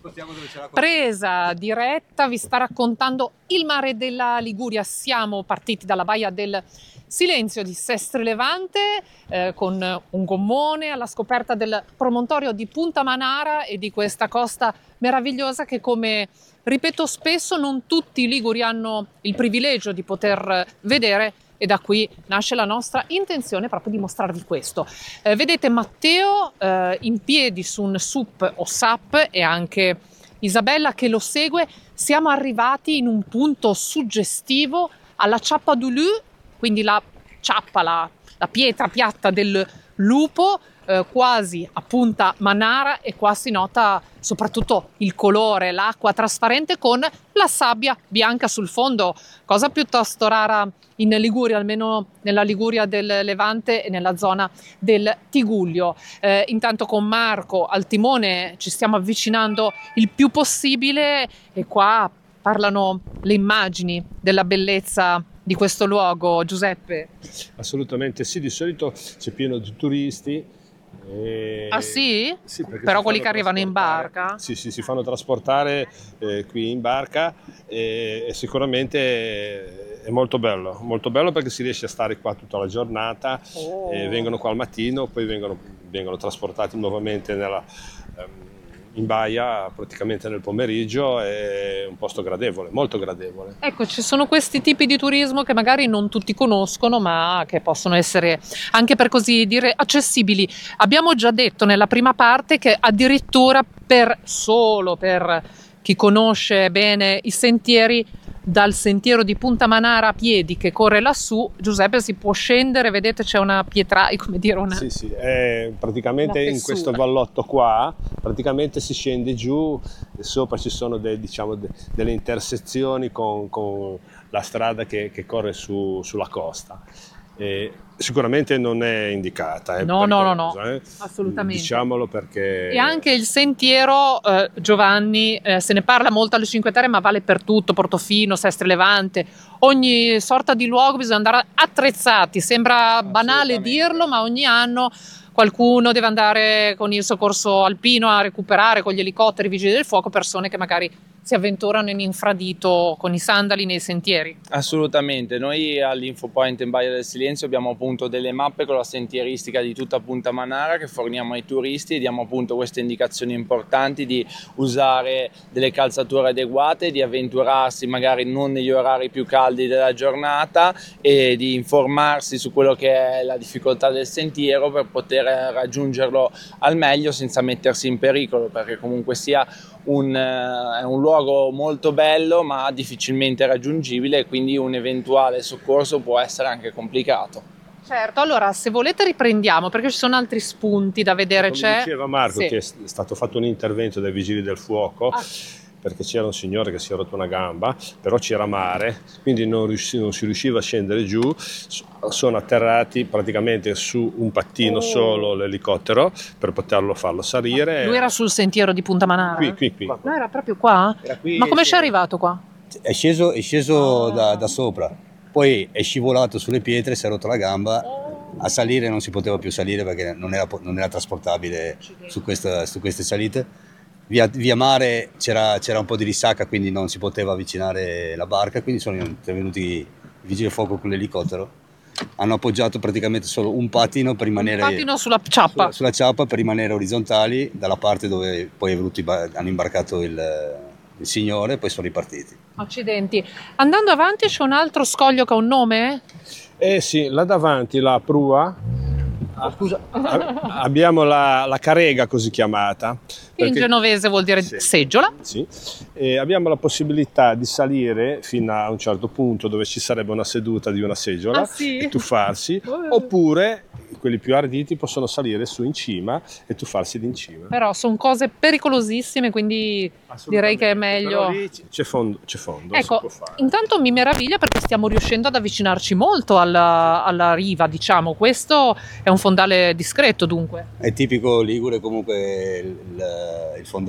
Presa diretta, vi sta raccontando il mare della Liguria. Siamo partiti dalla baia del Silenzio di Sestri Levante con un gommone alla scoperta del promontorio di Punta Manara e di questa costa meravigliosa che, come ripeto spesso, non tutti i liguri hanno il privilegio di poter vedere, e da qui nasce la nostra intenzione proprio di mostrarvi questo. Vedete Matteo in piedi su un SUP o SUP e anche Isabella che lo segue. Siamo arrivati in un punto suggestivo alla Ciappa du Loup, quindi la ciappa, la pietra piatta del lupo, quasi a Punta Manara, e qua si nota soprattutto il colore, l'acqua trasparente con la sabbia bianca sul fondo, cosa piuttosto rara in Liguria, almeno nella Liguria del Levante e nella zona del Tigullio. Intanto con Marco al timone ci stiamo avvicinando il più possibile e qua parlano le immagini della bellezza di questo luogo, Giuseppe. Assolutamente sì, di solito c'è pieno di turisti. Ah sì? Sì, però quelli che arrivano in barca? Sì, si fanno trasportare qui in barca e sicuramente è molto bello perché si riesce a stare qua tutta la giornata. Vengono qua al mattino, poi vengono trasportati nuovamente in baia praticamente nel pomeriggio. È un posto gradevole, molto gradevole. Ecco, ci sono questi tipi di turismo che magari non tutti conoscono, ma che possono essere anche, per così dire, accessibili. Abbiamo già detto nella prima parte che addirittura solo per chi conosce bene i sentieri, dal sentiero di Punta Manara a piedi che corre lassù, Giuseppe, si può scendere, vedete c'è una pietra, come dire, una... Sì, praticamente in questo vallotto qua, praticamente si scende giù e sopra ci sono delle intersezioni con la strada che corre sulla costa. Sicuramente non è indicata. No, assolutamente. Diciamolo perché... E anche il sentiero, Giovanni, se ne parla molto alle Cinque Terre, ma vale per tutto, Portofino, Sestri Levante, ogni sorta di luogo bisogna andare attrezzati. Sembra banale dirlo, ma ogni anno qualcuno deve andare con il soccorso alpino a recuperare con gli elicotteri, i vigili del fuoco, persone che magari si avventurano in infradito con i sandali nei sentieri. Assolutamente, noi all'Infopoint in Baia del Silenzio abbiamo appunto delle mappe con la sentieristica di tutta Punta Manara che forniamo ai turisti e diamo appunto queste indicazioni importanti di usare delle calzature adeguate, di avventurarsi magari non negli orari più caldi della giornata e di informarsi su quello che è la difficoltà del sentiero per poter raggiungerlo al meglio senza mettersi in pericolo, perché comunque sia è un luogo molto bello ma difficilmente raggiungibile e quindi un eventuale soccorso può essere anche complicato. Certo, allora se volete riprendiamo perché ci sono altri spunti da vedere. Come diceva Marco, sì, che è stato fatto un intervento dai vigili del fuoco perché c'era un signore che si è rotto una gamba, però c'era mare, quindi non si riusciva a scendere giù. Sono atterrati praticamente su un pattino solo l'elicottero per poterlo farlo salire. Lui era sul sentiero di Punta Manara? Qui. No, era proprio qua? Era qui. Ma come ci è arrivato qua? È sceso da sopra, poi è scivolato sulle pietre, si è rotto la gamba. A salire non si poteva più salire perché non era trasportabile su queste salite. Via mare c'era un po' di risacca, quindi non si poteva avvicinare la barca, quindi sono intervenuti i vigili del fuoco con l'elicottero. Hanno appoggiato praticamente solo un pattino per rimanere... Un pattino sulla ciappa? Sulla ciappa per rimanere orizzontali dalla parte dove poi hanno imbarcato il signore e poi sono ripartiti. Accidenti. Andando avanti c'è un altro scoglio che ha un nome? Sì, là davanti, la prua... Scusa. Abbiamo la carega così chiamata. In genovese vuol dire seggiola. Sì. E abbiamo la possibilità di salire fino a un certo punto dove ci sarebbe una seduta di una seggiola e tuffarsi, oppure quelli più arditi possono salire su in cima e tuffarsi in cima. Però sono cose pericolosissime, quindi direi che è meglio. Però lì c'è fondo. Ecco, intanto mi meraviglia perché stiamo riuscendo ad avvicinarci molto alla riva, diciamo. Questo è un fondale discreto, dunque. È tipico ligure comunque il fondale